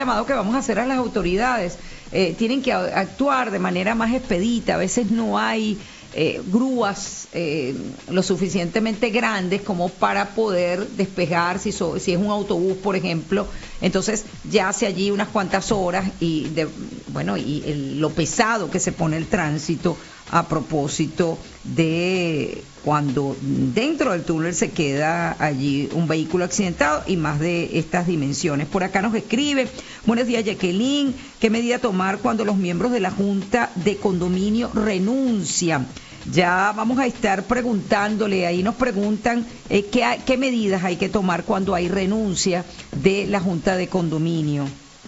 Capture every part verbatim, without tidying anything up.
llamado que vamos a hacer a las autoridades. Eh, tienen que a- actuar de manera más expedita. A veces no hay eh, grúas eh, lo suficientemente grandes como para poder despejar, si, so- si es un autobús, por ejemplo. Entonces ya hace allí unas cuantas horas y de, bueno, y el- lo pesado que se pone el tránsito a propósito de cuando dentro del túnel se queda allí un vehículo accidentado y más de estas dimensiones. Por acá nos escribe: buenos días, Jacqueline, ¿qué medida tomar cuando los miembros de la Junta de Condominio renuncian? Ya vamos a estar preguntándole, ahí nos preguntan eh, qué, hay- qué medidas hay que tomar cuando hay renuncia de la Junta de Condominio.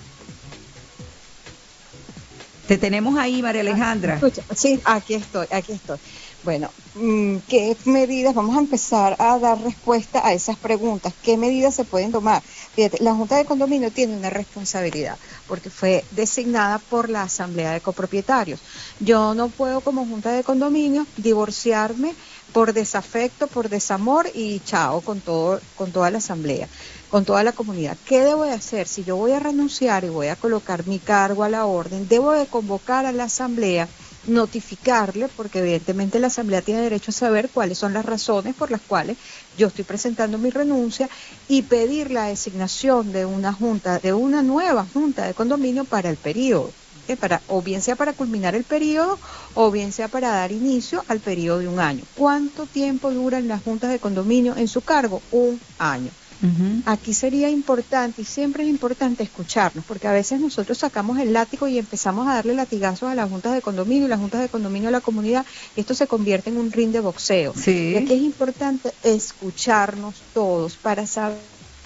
Te tenemos ahí, María Ah, ¿me Alejandra. escucha? Sí, aquí estoy, aquí estoy. Bueno, mm, ¿qué medidas? Vamos a empezar a dar respuesta a esas preguntas. ¿Qué medidas se pueden tomar? Fíjate, la Junta de Condominio tiene una responsabilidad porque fue designada por la Asamblea de Copropietarios. Yo no puedo, como Junta de Condominio, divorciarme por desafecto, por desamor y chao con todo, con toda la Asamblea, con toda la comunidad. ¿Qué debo de hacer? Si yo voy a renunciar y voy a colocar mi cargo a la orden, debo de convocar a la Asamblea, notificarle, porque evidentemente la Asamblea tiene derecho a saber cuáles son las razones por las cuales yo estoy presentando mi renuncia, y pedir la designación de una junta, de una nueva junta de condominio para el periodo, ¿eh? Para, o bien sea para culminar el periodo, o bien sea para dar inicio al periodo de un año. ¿Cuánto tiempo duran las juntas de condominio en su cargo? Un año. Ujú. Aquí sería importante, y siempre es importante, escucharnos, porque a veces nosotros sacamos el látigo y empezamos a darle latigazos a las juntas de condominio y las juntas de condominio a la comunidad, y esto se convierte en un ring de boxeo. Y aquí Sí. es importante escucharnos todos para saber.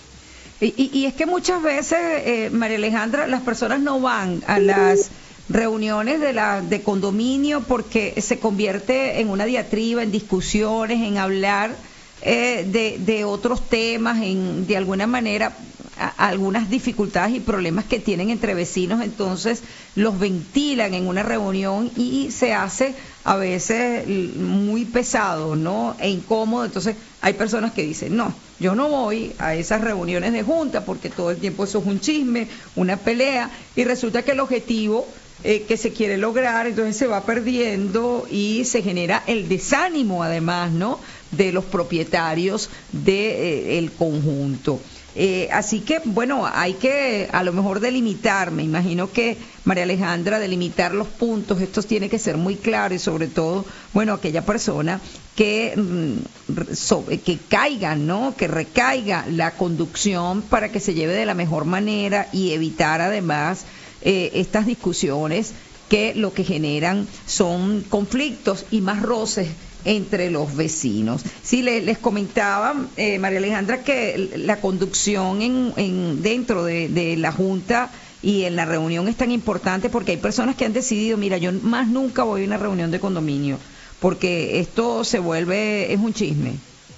Y, y- y es que muchas veces, eh, María Alejandra, las personas no van a las reuniones de la de condominio porque se convierte en una diatriba, en discusiones, en hablar eh, de, de otros temas, en de alguna manera a- algunas dificultades y problemas que tienen entre vecinos, entonces los ventilan en una reunión y se hace a veces l- muy pesado, ¿no? E incómodo. Entonces hay personas que dicen, no, yo no voy a esas reuniones de junta porque todo el tiempo eso es un chisme, una pelea, y resulta que el objetivo eh, que se quiere lograr, entonces se va perdiendo y se genera el desánimo además, ¿no? De los propietarios del conjunto. Eh, así que, bueno, hay que a lo mejor delimitar, me imagino que María Alejandra, delimitar los puntos, esto tiene que ser muy claro y sobre todo, bueno, aquella persona que, mm, so- que caiga, ¿no? Que recaiga la conducción para que se lleve de la mejor manera y evitar además eh, estas discusiones que lo que generan son conflictos y más roces entre los vecinos. Sí, le- les comentaba, eh, María Alejandra, que la conducción en, en dentro de, de la Junta y en la reunión es tan importante porque hay personas que han decidido, mira, yo más nunca voy a una reunión de condominio porque esto se vuelve, es un chisme.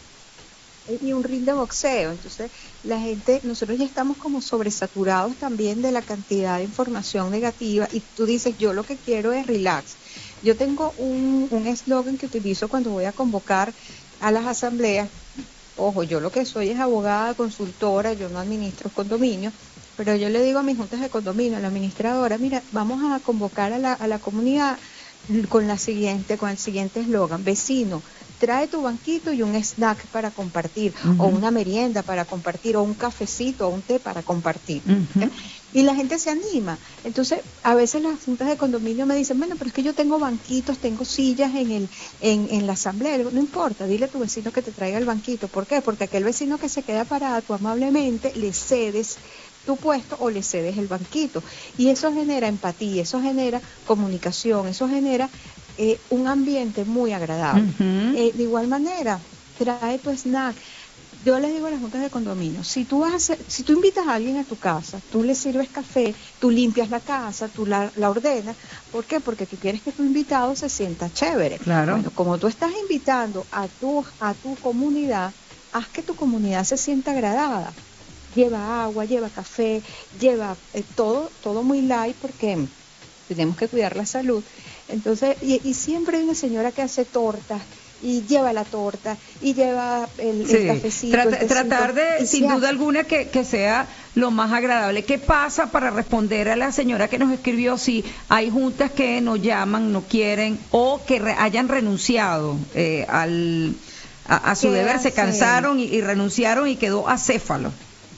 Y un ring de boxeo. Entonces, la gente, nosotros ya estamos como sobresaturados también de la cantidad de información negativa, y tú dices, yo lo que quiero es relax. Yo tengo un un eslogan que utilizo cuando voy a convocar a las asambleas. Ojo, yo lo que soy es abogada, consultora, yo no administro condominios, pero yo le digo a mis juntas de condominio, a la administradora, mira, vamos a convocar a la, a la comunidad con la siguiente, con el siguiente eslogan: vecino, trae tu banquito y un snack para compartir, o Ujú, una merienda para compartir, o un cafecito, o un té para compartir. ¿Ok? ujú. Y la gente se anima. Entonces, a veces las juntas de condominio me dicen, bueno, pero es que yo tengo banquitos, tengo sillas en el, en, en la asamblea. Le digo, no importa, dile a tu vecino que te traiga el banquito. ¿Por qué? Porque aquel vecino que se queda parado, tú amablemente le cedes tu puesto o le cedes el banquito. Y eso genera empatía, eso genera comunicación, eso genera eh, un ambiente muy agradable. Ujú. Eh, de igual manera, trae tu snack. Yo les digo a las juntas de condominio, si tú vas a hacer- si tú invitas a alguien a tu casa, tú le sirves café, tú limpias la casa, tú la, la ordenas. ¿Por qué? Porque tú quieres que tu invitado se sienta chévere. Claro. Bueno, como tú estás invitando a tu, a tu comunidad, haz que tu comunidad se sienta agradada. Lleva agua, lleva café, lleva eh, todo, todo muy light, porque tenemos que cuidar la salud. Entonces, y, y siempre hay una señora que hace tortas, y lleva la torta y lleva el, sí. el cafecito. Trata, el tecito, tratar de, sin duda hace. alguna, que, que sea lo más agradable. ¿Qué pasa para responder a la señora que nos escribió si hay juntas que no llaman, no quieren o que re, hayan renunciado eh, al, a, a su deber, se cansaron y, y renunciaron y quedó acéfalo?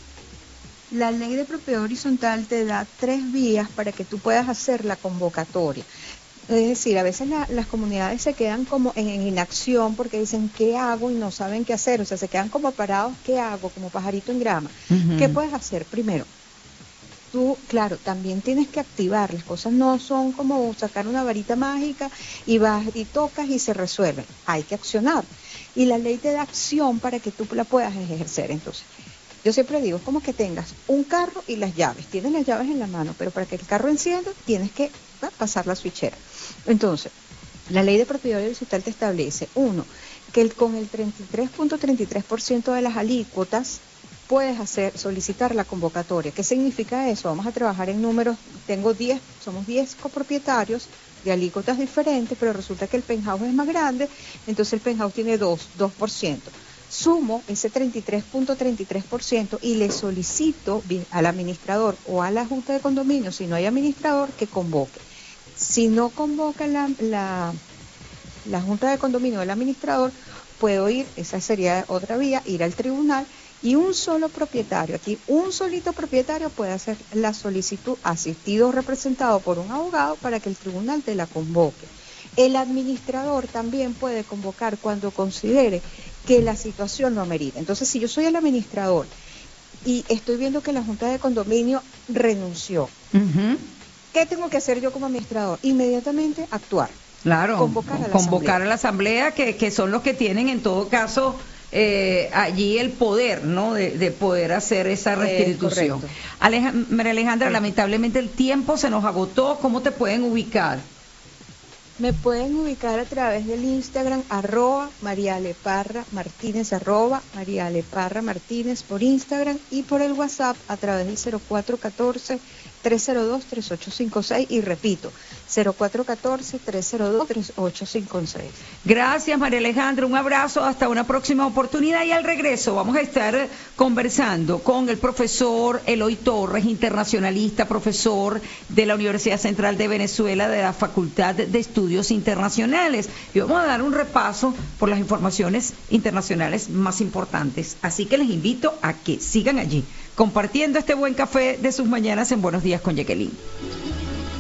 La ley de propiedad horizontal te da tres vías para que tú puedas hacer la convocatoria. Es decir, a veces la, las comunidades se quedan como en, en inacción porque dicen, ¿qué hago? Y no saben qué hacer. O sea, se quedan como parados, ¿qué hago? Como pajarito en grama. Uh-huh. ¿Qué puedes hacer? Primero, tú, claro, también tienes que activar. Las cosas no son como sacar una varita mágica y vas y tocas y se resuelven. Hay que accionar. Y la ley te da acción para que tú la puedas ejercer. Entonces, yo siempre digo, es como que tengas un carro y las llaves. Tienes las llaves en la mano, pero para que el carro encienda, tienes que ¿no? pasar la switchera. Entonces, la ley de propiedad horizontal te establece, uno, que el, con el treinta y tres punto treinta y tres por ciento de las alícuotas puedes hacer, solicitar la convocatoria. ¿Qué significa eso? Vamos a trabajar en números, tengo diez, somos diez copropietarios de alícuotas diferentes, pero resulta que el penthouse es más grande, entonces el penthouse tiene dos, dos por ciento. Sumo ese treinta y tres punto treinta y tres por ciento y le solicito al administrador o a la junta de condominio, si no hay administrador, que convoque. Si no convoca la, la, la junta de condominio o el administrador, puedo ir, esa sería otra vía, ir al tribunal y un solo propietario, aquí un solito propietario puede hacer la solicitud asistido o representado por un abogado para que el tribunal te la convoque. El administrador también puede convocar cuando considere que la situación no amerita. Entonces, si yo soy el administrador y estoy viendo que la junta de condominio renunció, uh-huh. ¿qué tengo que hacer yo como administrador? Inmediatamente actuar. Claro, convocar a la convocar asamblea, a la asamblea que, que son los que tienen en todo caso eh, allí el poder, ¿no? De, de poder hacer esa restitución. Eh, Aleja, María Alejandra, sí. Lamentablemente el tiempo se nos agotó. ¿Cómo te pueden ubicar? Me pueden ubicar a través del Instagram, arroba María Leparra Martínez, arroba María Leparra Martínez por Instagram y por el WhatsApp a través del cero cuatro uno cuatro, tres cero dos, tres ocho cinco seis y repito, cero cuatro uno cuatro, tres cero dos, tres ocho cinco seis. Gracias, María Alejandra, un abrazo, hasta una próxima oportunidad y al regreso vamos a estar conversando con el profesor Eloy Torres, internacionalista, profesor de la Universidad Central de Venezuela de la Facultad de Estudios Internacionales y vamos a dar un repaso por las informaciones internacionales más importantes, así que les invito a que sigan allí compartiendo este buen café de sus mañanas en Buenos Días con Jacqueline.